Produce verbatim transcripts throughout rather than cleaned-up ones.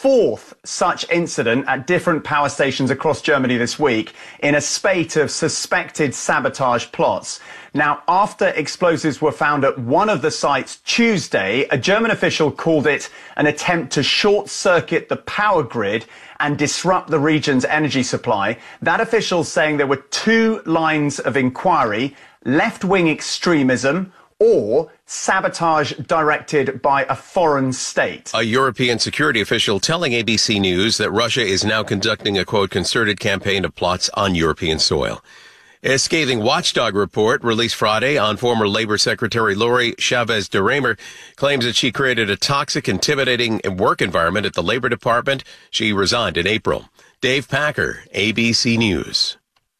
fourth such incident at different power stations across Germany this week in a spate of suspected sabotage plots. Now, after explosives were found at one of the sites Tuesday, a German official called it an attempt to short-circuit the power grid and disrupt the region's energy supply. That official saying there were two lines of inquiry: left-wing extremism or sabotage directed by a foreign state. A European security official telling A B C News that Russia is now conducting a, quote, concerted campaign of plots on European soil. A scathing watchdog report released Friday on former Labor Secretary Lori Chavez de Remer claims that she created a toxic, intimidating work environment at the Labor Department. She resigned in April. Dave Packer, A B C News.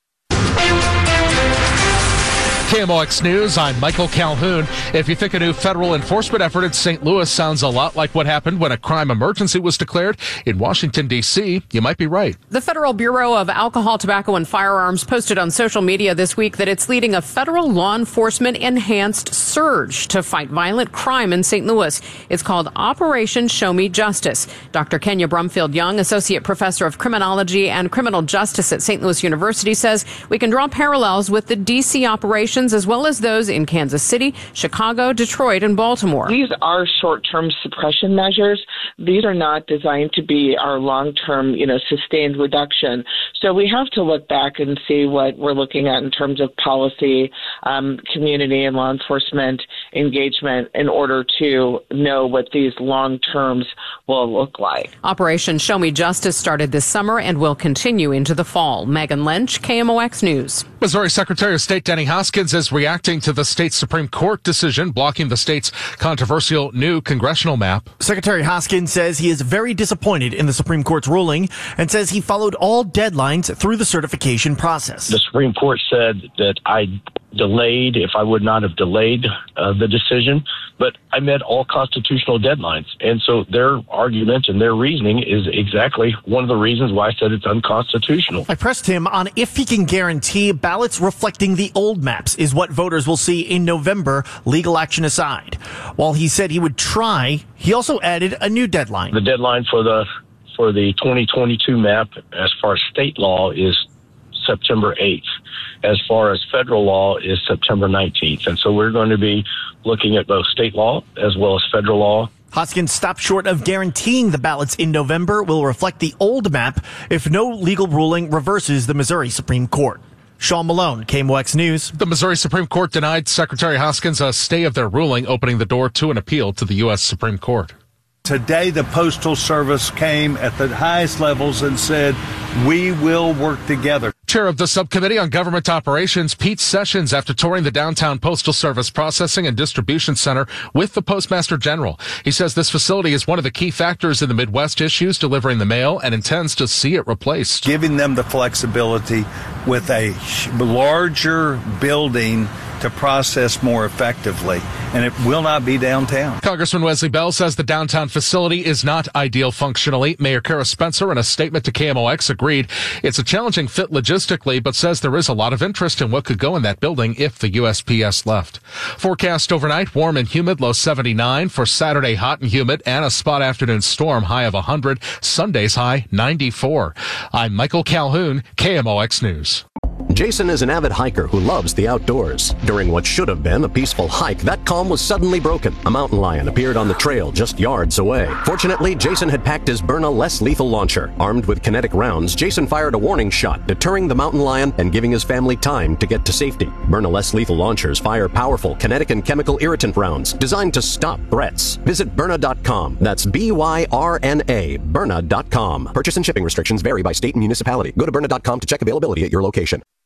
K M O X News, I'm Michael Calhoun. If you think a new federal enforcement effort in Saint Louis sounds a lot like what happened when a crime emergency was declared in Washington, D C, you might be right. The Federal Bureau of Alcohol, Tobacco, and Firearms posted on social media this week that it's leading a federal law enforcement enhanced surge to fight violent crime in Saint Louis. It's called Operation Show Me Justice. Doctor Kenya Brumfield Young, Associate Professor of Criminology and Criminal Justice at Saint Louis University, says we can draw parallels with the D C operation as well as those in Kansas City, Chicago, Detroit, and Baltimore. These are short-term suppression measures. These are not designed to be our long-term, you know, sustained reduction. So we have to look back and see what we're looking at in terms of policy, um, community and law enforcement engagement in order to know what these long terms will look like. Operation Show Me Justice started this summer and will continue into the fall. Megan Lynch, K M O X News. Missouri Secretary of State Denny Hoskins is reacting to the state's Supreme Court decision blocking the state's controversial new congressional map. Secretary Hoskins says he is very disappointed in the Supreme Court's ruling and says he followed all deadlines through the certification process. The Supreme Court said that I delayed if I would not have delayed uh, the decision, but I met all constitutional deadlines. And so their argument and their reasoning is exactly one of the reasons why I said it's unconstitutional. I pressed him on if he can guarantee ballots reflecting the old maps is what voters will see in November, legal action aside. While he said he would try, he also added a new deadline. The deadline for the for the twenty twenty-two map as far as state law is September eighth. As far as federal law is September nineteenth. And so we're going to be looking at both state law as well as federal law. Hoskins stopped short of guaranteeing the ballots in November will reflect the old map if no legal ruling reverses the Missouri Supreme Court. Sean Malone, K M O X News. The Missouri Supreme Court denied Secretary Hoskins a stay of their ruling, opening the door to an appeal to the U S Supreme Court. Today, the Postal Service came at the highest levels and said, we will work together. Chair of the Subcommittee on Government Operations, Pete Sessions, after touring the downtown Postal Service Processing and Distribution Center with the Postmaster General. He says this facility is one of the key factors in the Midwest issues delivering the mail and intends to see it replaced. Giving them the flexibility with a larger building to process more effectively, and it will not be downtown. Congressman Wesley Bell says the downtown facility is not ideal functionally. Mayor Kara Spencer, in a statement to K M O X, agreed it's a challenging fit logistically, but says there is a lot of interest in what could go in that building if the U S P S left. Forecast overnight, warm and humid, low seventy-nine. For Saturday, hot and humid, and a spot afternoon storm, high of one hundred. Sunday's high, ninety-four. I'm Michael Calhoun, K M O X News. Jason is an avid hiker who loves the outdoors. During what should have been a peaceful hike, that calm was suddenly broken. A mountain lion appeared on the trail just yards away. Fortunately, Jason had packed his Byrna less lethal launcher. Armed with kinetic rounds, Jason fired a warning shot, deterring the mountain lion and giving his family time to get to safety. Byrna less lethal launchers fire powerful kinetic and chemical irritant rounds designed to stop threats. Visit Byrna dot com. That's B Y R N A, Byrna dot com. Purchase and shipping restrictions vary by state and municipality. Go to Byrna dot com to check availability at your location.